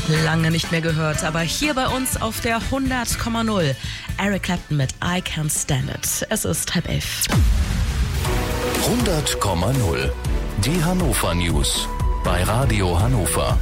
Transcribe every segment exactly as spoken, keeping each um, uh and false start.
Lange nicht mehr gehört, aber hier bei uns auf der hundert Komma null. Eric Clapton mit I Can't Stand It. Es ist halb elf. hundert Komma null. Die Hannover News bei Radio Hannover.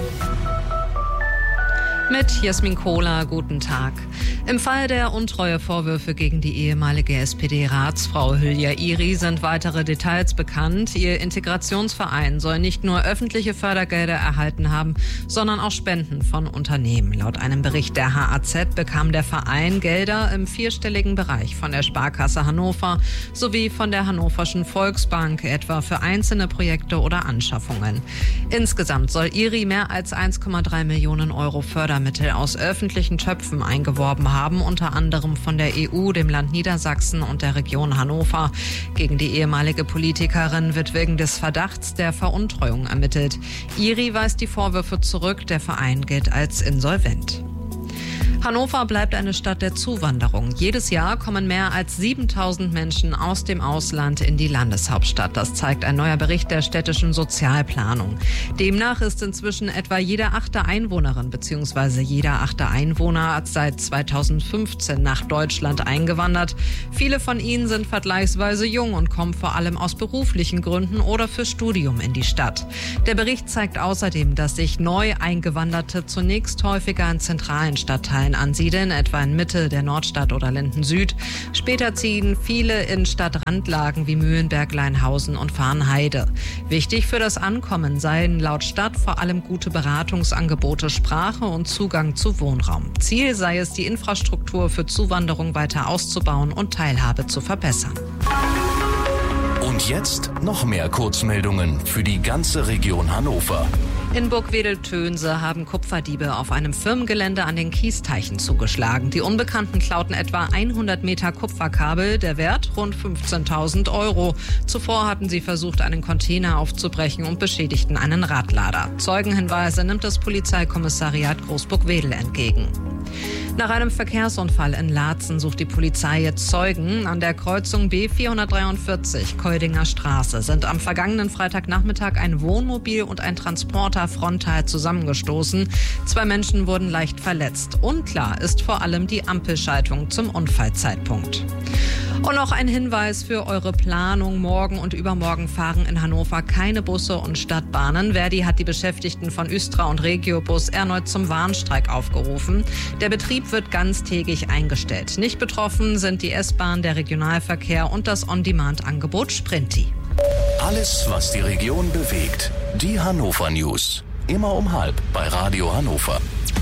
Mit Jasmin Kohler, guten Tag. Im Fall der Untreuevorwürfe gegen die ehemalige S P D-Ratsfrau Hülya Iri sind weitere Details bekannt. Ihr Integrationsverein soll nicht nur öffentliche Fördergelder erhalten haben, sondern auch Spenden von Unternehmen. Laut einem Bericht der H A Z bekam der Verein Gelder im vierstelligen Bereich von der Sparkasse Hannover sowie von der Hannoverschen Volksbank, etwa für einzelne Projekte oder Anschaffungen. Insgesamt soll Iri mehr als eins Komma drei Millionen Euro Fördermittel aus öffentlichen Töpfen eingeworben haben, unter anderem von der E U, dem Land Niedersachsen und der Region Hannover. Gegen die ehemalige Politikerin wird wegen des Verdachts der Veruntreuung ermittelt. Iri weist die Vorwürfe zurück, der Verein gilt als insolvent. Hannover bleibt eine Stadt der Zuwanderung. Jedes Jahr kommen mehr als siebentausend Menschen aus dem Ausland in die Landeshauptstadt. Das zeigt ein neuer Bericht der städtischen Sozialplanung. Demnach ist inzwischen etwa jede achte Einwohnerin bzw. jeder achte Einwohner seit zweitausendfünfzehn nach Deutschland eingewandert. Viele von ihnen sind vergleichsweise jung und kommen vor allem aus beruflichen Gründen oder für Studium in die Stadt. Der Bericht zeigt außerdem, dass sich neu Eingewanderte zunächst häufiger in zentralen Stadtteilen ansiedeln, etwa in Mitte der Nordstadt oder Linden Süd. Später ziehen viele in Stadtrandlagen wie Mühlenberg, Leinhausen und Farnheide. Wichtig für das Ankommen seien laut Stadt vor allem gute Beratungsangebote, Sprache und Zugang zu Wohnraum. Ziel sei es, die Infrastruktur für Zuwanderung weiter auszubauen und Teilhabe zu verbessern. Und jetzt noch mehr Kurzmeldungen für die ganze Region Hannover. In Burgwedel-Tönse haben Kupferdiebe auf einem Firmengelände an den Kiesteichen zugeschlagen. Die Unbekannten klauten etwa hundert Meter Kupferkabel, der Wert rund fünfzehntausend Euro. Zuvor hatten sie versucht, einen Container aufzubrechen und beschädigten einen Radlader. Zeugenhinweise nimmt das Polizeikommissariat Großburg-Wedel entgegen. Nach einem Verkehrsunfall in Laatzen sucht die Polizei jetzt Zeugen. An der Kreuzung B vierhundertdreiundvierzig Koldinger Straße sind am vergangenen Freitagnachmittag ein Wohnmobil und ein Transporter frontal zusammengestoßen. Zwei Menschen wurden leicht verletzt. Unklar ist vor allem die Ampelschaltung zum Unfallzeitpunkt. Und noch ein Hinweis für eure Planung. Morgen und übermorgen fahren in Hannover keine Busse und Stadtbahnen. Verdi hat die Beschäftigten von Östra und Regiobus erneut zum Warnstreik aufgerufen. Der Betrieb wird ganztägig eingestellt. Nicht betroffen sind die S-Bahn, der Regionalverkehr und das On-Demand-Angebot Sprinti. Alles, was die Region bewegt. Die Hannover News. Immer um halb bei Radio Hannover.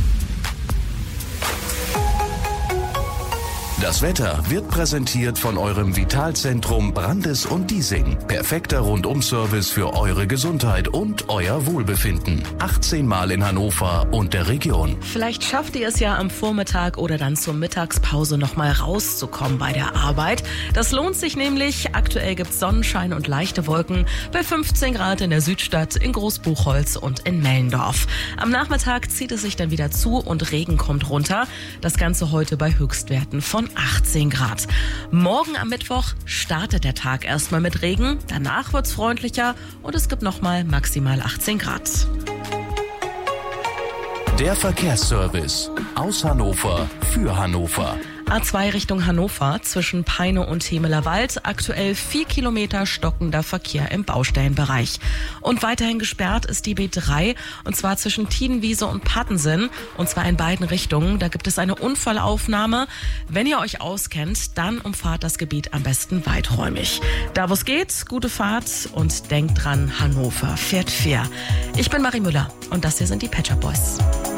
Das Wetter wird präsentiert von eurem Vitalzentrum Brandes und Diesing. Perfekter Rundum-Service für eure Gesundheit und euer Wohlbefinden. achtzehn Mal in Hannover und der Region. Vielleicht schafft ihr es ja am Vormittag oder dann zur Mittagspause noch mal rauszukommen bei der Arbeit. Das lohnt sich nämlich. Aktuell gibt's Sonnenschein und leichte Wolken bei fünfzehn Grad in der Südstadt, in Großbuchholz und in Mellendorf. Am Nachmittag zieht es sich dann wieder zu und Regen kommt runter. Das Ganze heute bei Höchstwerten von achtzehn Grad. Morgen am Mittwoch startet der Tag erstmal mit Regen, danach wird's freundlicher und es gibt nochmal maximal achtzehn Grad. Der Verkehrsservice aus Hannover für Hannover. A zwei Richtung Hannover zwischen Peine und Hemelerwald. Aktuell vier Kilometer stockender Verkehr im Baustellenbereich. Und weiterhin gesperrt ist die B drei und zwar zwischen Tidenwiese und Pattensen und zwar in beiden Richtungen. Da gibt es eine Unfallaufnahme. Wenn ihr euch auskennt, dann umfahrt das Gebiet am besten weiträumig. Da wo es geht, gute Fahrt und denkt dran, Hannover fährt fair. Ich bin Marie Müller und das hier sind die Pet Shop Boys.